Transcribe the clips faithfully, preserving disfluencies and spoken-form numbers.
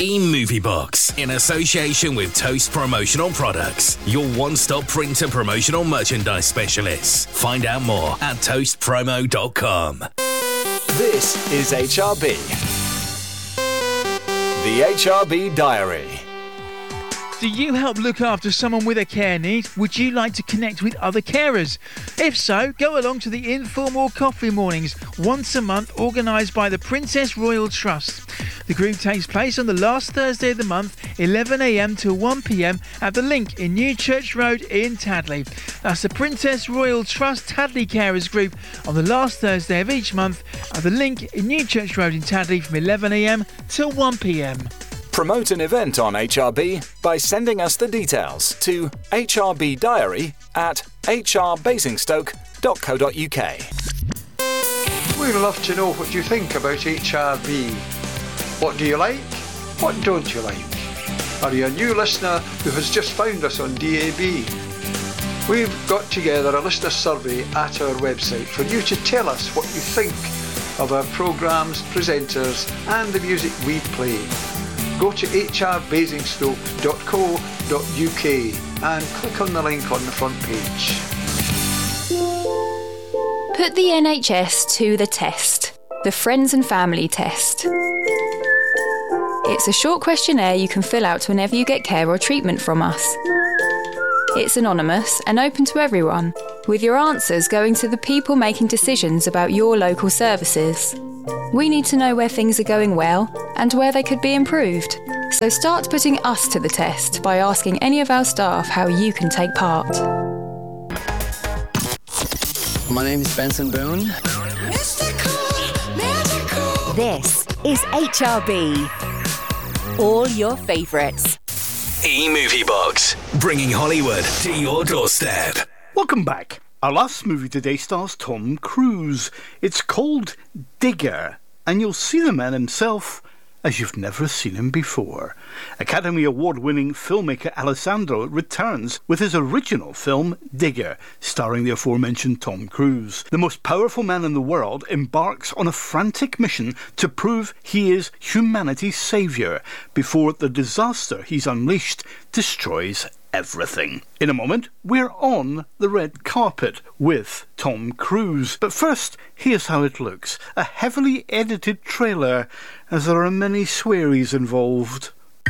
E-Movie Box, in association with Toast Promotional Products, your one-stop print and promotional merchandise specialists. Find out more at toast promo dot com. This is H R B. The H R B Diary. Do you help look after someone with a care need? Would you like to connect with other carers? If so, go along to the informal coffee mornings once a month, organised by the Princess Royal Trust. The group takes place on the last Thursday of the month, eleven a m to one p m at the Link in New Church Road in Tadley. That's the Princess Royal Trust Tadley Carers Group on the last Thursday of each month at the Link in New Church Road in Tadley from eleven a m till one p m. Promote an event on H R B by sending us the details to h r b diary at h r basingstoke dot co dot u k. We'd love to know what you think about H R B. What do you like? What don't you like? Are you a new listener who has just found us on D A B? We've got together a listener survey at our website for you to tell us what you think of our programmes, presenters and the music we play. Go to h r basingstoke dot co dot u k and click on the link on the front page. Put the N H S to the test. The Friends and Family Test. It's a short questionnaire you can fill out whenever you get care or treatment from us. It's anonymous and open to everyone, with your answers going to the people making decisions about your local services. We need to know where things are going well and where they could be improved. So start putting us to the test by asking any of our staff how you can take part. My name is Benson Boone. Mystical, magical. This is H R B. All your favourites. E-Movie Box, bringing Hollywood to your doorstep. Welcome back. Our last movie today stars Tom Cruise. It's called Digger, and you'll see the man himself as you've never seen him before. Academy Award-winning filmmaker Alessandro returns with his original film Digger, starring the aforementioned Tom Cruise. The most powerful man in the world embarks on a frantic mission to prove he is humanity's saviour before the disaster he's unleashed destroys everything. In a moment, we're on the red carpet with Tom Cruise. But first, here's how it looks. A heavily edited trailer, as there are many swearies involved.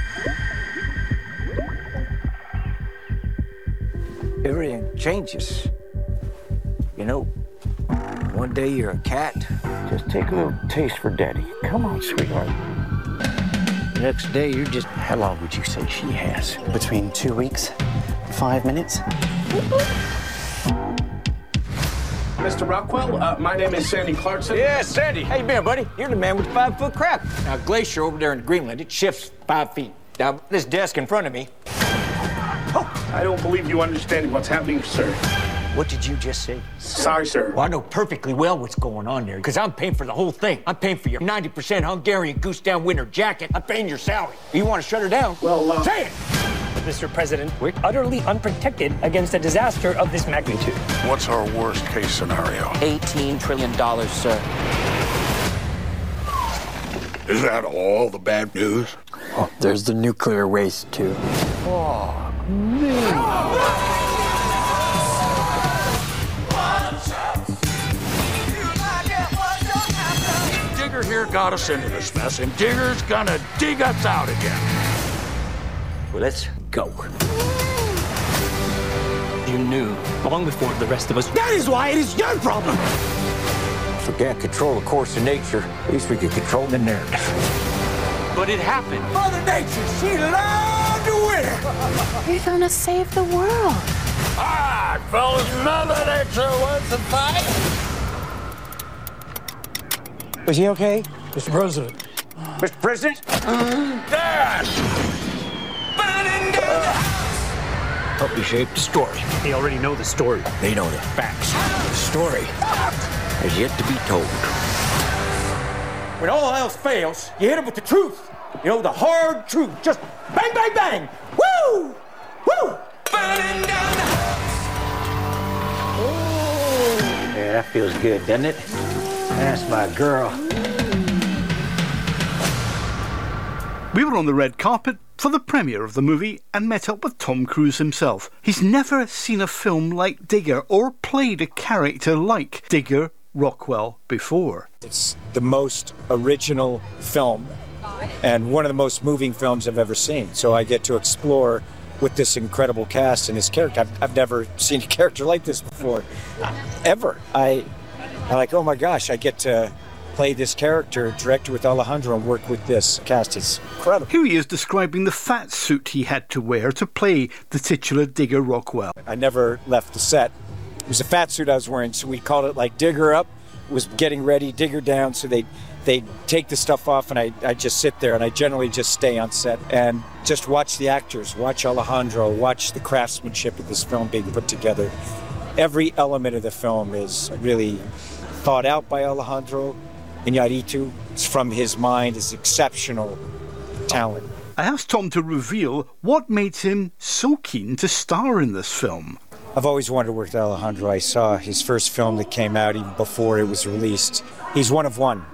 Everything changes. You know, one day you're a cat. Just take a little taste for daddy. Come on, sweetheart. The next day you're just... How long would you say she has? Between two weeks, five minutes. Mister Rockwell, uh, my name is Sandy Clarkson. Yeah, Sandy. How you been, buddy? You're the man with the five-foot crab. Now, Glacier over there in Greenland, it shifts five feet. Now, this desk in front of me... Oh, I don't believe you understand what's happening, sir. What did you just say? Sorry, sir. Well, I know perfectly well what's going on there, because I'm paying for the whole thing. I'm paying for your ninety percent Hungarian goose down winter jacket. I'm paying your salary. You want to shut her down? Well, uh... Say it! Mister President, we're utterly unprotected against a disaster of this magnitude. What's our worst case scenario? eighteen trillion dollars, sir. Is that all the bad news? Oh, there's the nuclear waste, too. Oh, man. Digger here got us into this mess, and Digger's gonna dig us out again. Well, let's go. You knew long before the rest of us. That is why it is your problem. If we can't control the course of nature, at least we can control the narrative. But it happened. Mother Nature, she loved to win. We're gonna save the world. All right, fellas, Mother Nature wins the fight. Was he okay? Mister President. Mister President? Dad! Help me shape the story. They already know the story. They know the facts. The story has yet to be told. When all else fails, you hit them with the truth. You know, the hard truth. Just bang, bang, bang. Woo! Woo! Burning down the house. Oh. Yeah, that feels good, doesn't it? That's my girl. We were on the red carpet for the premiere of the movie and met up with Tom Cruise himself. He's never seen a film like Digger or played a character like Digger Rockwell before. It's the most original film and one of the most moving films I've ever seen. So I get to explore with this incredible cast and his character. I've, I've never seen a character like this before, ever. I, I'm like, oh my gosh, I get to play this character, direct with Alejandro, and work with this cast. It's incredible. Here he is describing the fat suit he had to wear to play the titular Digger Rockwell. I never left the set. It was a fat suit I was wearing, so we called it like Digger up, was getting ready, Digger down, so they they take the stuff off, and I, I just sit there, and I generally just stay on set and just watch the actors, watch Alejandro, watch the craftsmanship of this film being put together. Every element of the film is really thought out by Alejandro Iñárritu. It's from his mind, his exceptional talent. I asked Tom to reveal what made him so keen to star in this film. I've always wanted to work with Alejandro. I saw his first film that came out even before it was released. He's one of one.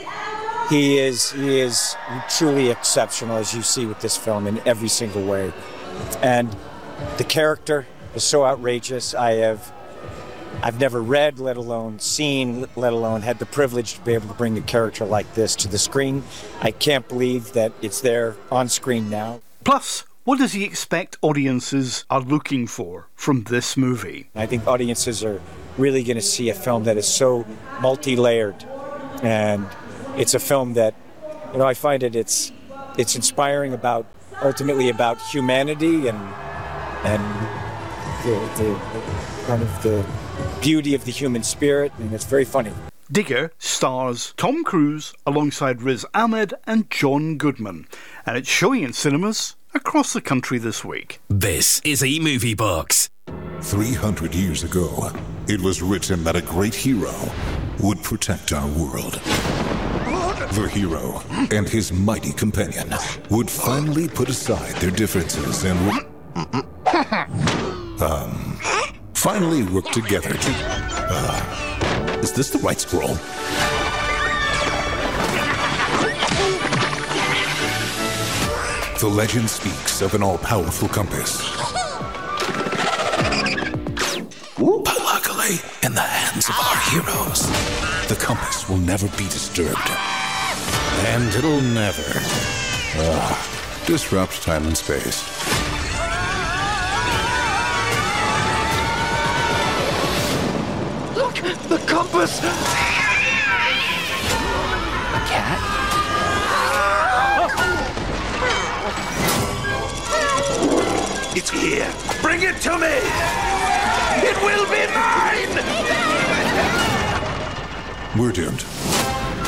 He is he is truly exceptional, as you see with this film, in every single way. And the character is so outrageous. I have I've never read, let alone seen, let alone had the privilege to be able to bring a character like this to the screen. I can't believe that it's there on screen now. Plus, what does he expect audiences are looking for from this movie? I think audiences are really going to see a film that is so multi-layered, and it's a film that, you know, I find it it's it's inspiring about ultimately about humanity and and the, the kind of the beauty of the human spirit, and it's very funny. Digger stars Tom Cruise alongside Riz Ahmed and John Goodman, and it's showing in cinemas across the country this week. This is eMovie Box. three hundred years ago, it was written that a great hero would protect our world. The hero and his mighty companion would finally put aside their differences and um, finally work together to... Uh, is this the right scroll? The legend speaks of an all-powerful compass. But luckily, in the hands of our heroes, the compass will never be disturbed. And it'll never uh, disrupt time and space. Look! The compass! A cat? It's here. Bring it to me! It will be mine! We're doomed.